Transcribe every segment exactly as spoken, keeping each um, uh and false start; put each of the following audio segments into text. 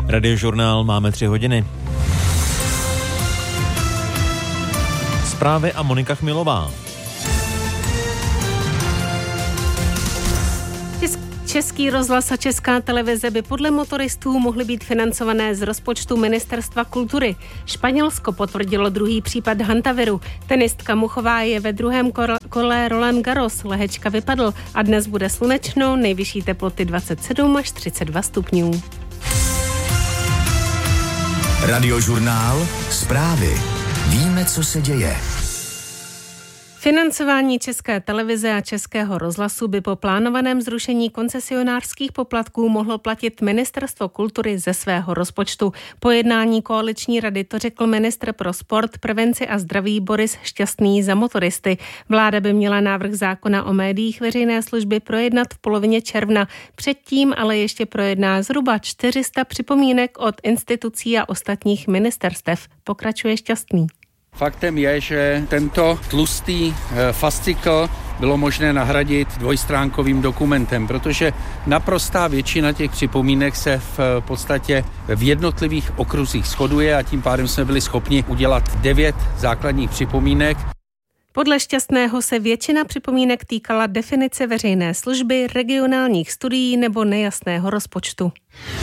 Radiožurnál máme tři hodiny. Zprávy a Monika Chmilová. Český rozhlas a Česká televize by podle motoristů mohly být financované z rozpočtu Ministerstva kultury. Španělsko potvrdilo druhý případ hantaviru. Tenistka Muchová je ve druhém kole Roland Garros. Lehečka vypadl a dnes bude slunečno, nejvyšší teploty dvacet sedm až třicet dva stupňů. Radiožurnál, zprávy. Víme, co se děje. Financování České televize a Českého rozhlasu by po plánovaném zrušení koncesionářských poplatků mohlo platit Ministerstvo kultury ze svého rozpočtu. Po jednání koaliční rady to řekl ministr pro sport, prevenci a zdraví Boris Šťastný za motoristy. Vláda by měla návrh zákona o médiích veřejné služby projednat v polovině června. Předtím ale ještě projedná zhruba čtyři sta připomínek od institucí a ostatních ministerstev. Pokračuje Šťastný. Faktem je, že tento tlustý fascikl bylo možné nahradit dvojstránkovým dokumentem, protože naprostá většina těch připomínek se v podstatě v jednotlivých okruzích shoduje a tím pádem jsme byli schopni udělat devět základních připomínek. Podle Šťastného se většina připomínek týkala definice veřejné služby, regionálních studií nebo nejasného rozpočtu.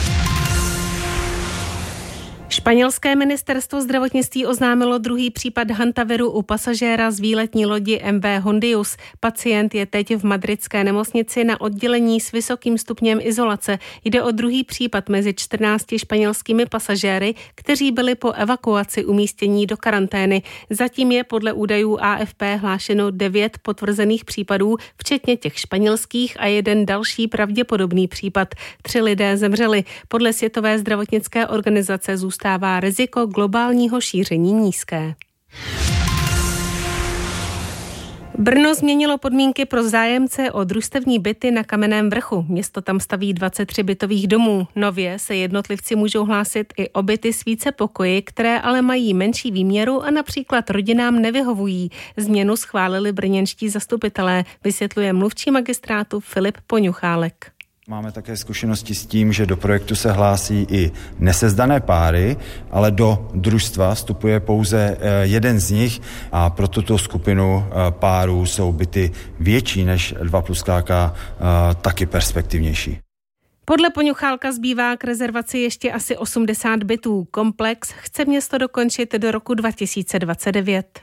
Španělské ministerstvo zdravotnictví oznámilo druhý případ hantaviru u pasažéra z výletní lodi M V Hondius. Pacient je teď v madridské nemocnici na oddělení s vysokým stupněm izolace. Jde o druhý případ mezi čtrnácti španělskými pasažéry, kteří byli po evakuaci umístění do karantény. Zatím je podle údajů A F P hlášeno devět potvrzených případů, včetně těch španělských a jeden další pravděpodobný případ. Tři lidé zemřeli. Podle Světové zdravotnické organizace zůstává stává riziko globálního šíření nízké. Brno změnilo podmínky pro zájemce o družstevní byty na Kamenném Vrchu. Město tam staví dvacet tři bytových domů. Nově se jednotlivci můžou hlásit i o byty s více pokoji, které ale mají menší výměru a například rodinám nevyhovují. Změnu schválili brněnští zastupitelé, vysvětluje mluvčí magistrátu Filip Poňuchálek. Máme také zkušenosti s tím, že do projektu se hlásí i nesezdané páry, ale do družstva vstupuje pouze jeden z nich a pro tuto skupinu párů jsou byty větší než dva plus K K taky perspektivnější. Podle Poňuchálka zbývá k rezervaci ještě asi osmdesát bytů. Komplex chce město dokončit do roku dva tisíce dvacet devět.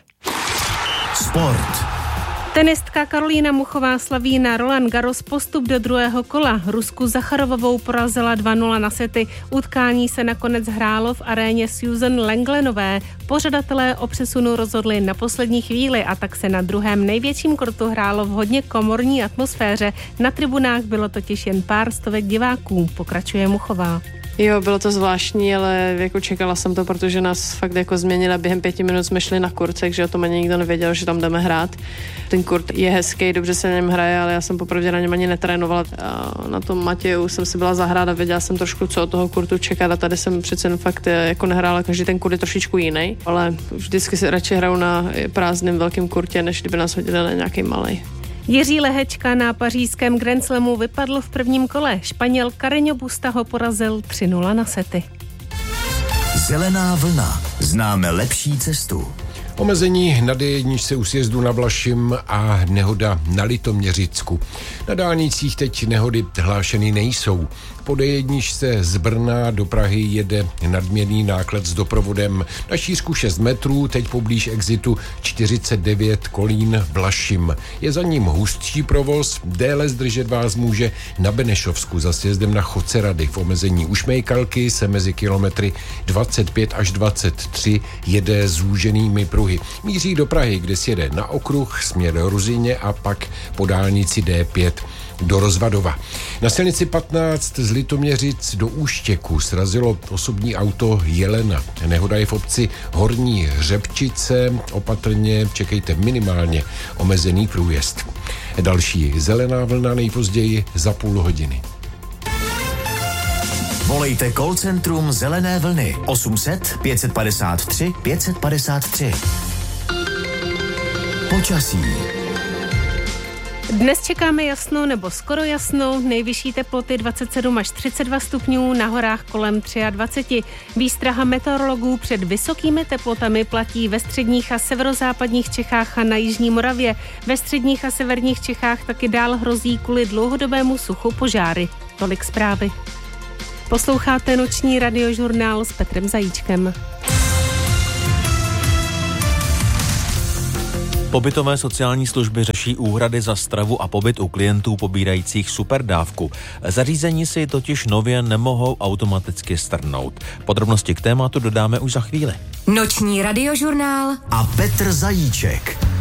Sport. Tenistka Karolína Muchová slaví na Roland Garros postup do druhého kola. Rusku Zacharovovou porazila dva nula na sety. Utkání se nakonec hrálo v aréně Susan Langlenové. Pořadatelé o přesunu rozhodli na poslední chvíli a tak se na druhém největším kortu hrálo v hodně komorní atmosféře. Na tribunách bylo totiž jen pár stovek diváků, pokračuje Muchová. Jo, bylo to zvláštní, ale jako čekala jsem to, protože nás fakt jako změnila. Během pěti minut jsme šli na kurt, takže o tom ani nikdo nevěděl, že tam jdeme hrát. Ten kurt je hezký, dobře se na něm hraje, ale já jsem popravdě na něm ani netrénovala. A na tom Matěju jsem si byla zahrát a věděla jsem trošku, co od toho kurtu čekat a tady jsem přece jen fakt jako nehrála, každý ten kurt je trošičku jiný, ale vždycky si radši hraju na prázdném velkém kurtě, než kdyby nás hodili na nějaký malej. Jiří Lehečka na pařížském Grand Slamu vypadl v prvním kole. Španěl Carreño Busta ho porazil tři nula na sety. Zelená vlna. Známe lepší cestu. Omezení na D jedna u sjezdu na Vlašim a nehoda na Litoměřicku. Na dálnicích teď nehody hlášeny nejsou. Po D jedna se z Brna do Prahy jede nadměrný náklad s doprovodem na šířku šest metrů, teď poblíž exitu čtyřicet devět Kolín Vlašim. Je za ním hustší provoz, déle zdržet vás může na Benešovsku za sjezdem na Chocerady. V omezení u Šmejkalky se mezi kilometry dvacet pět až dvacet tři jede zúženými pruhy. Míří do Prahy, kde sjede na okruh směr Ruzyně a pak po dálnici D pět do Rozvadova. Na silnici patnáct z Litoměřic do Úštěku srazilo osobní auto Jelena. Nehoda je v obci Horní Hřebčice. Opatrně čekejte minimálně omezený průjezd. Další zelená vlna nejpozději za půl hodiny. Volejte call centrum Zelené vlny osm set pět padesát tři pět padesát tři. Počasí. Dnes čekáme jasno nebo skoro jasno, nejvyšší teploty dvacet sedm až třicet dva stupňů, na horách kolem dvacet tři. Výstraha meteorologů před vysokými teplotami platí ve středních a severozápadních Čechách a na jižní Moravě. Ve středních a severních Čechách taky dál hrozí kvůli dlouhodobému suchu požáry. Tolik zprávy. Posloucháte noční radiožurnál s Petrem Zajíčkem. Pobytové sociální služby řeší úhrady za stravu a pobyt u klientů pobírajících superdávku. Zařízení si totiž nově nemohou automaticky strhnout. Podrobnosti k tématu dodáme už za chvíli. Noční radiožurnál a Petr Zajíček.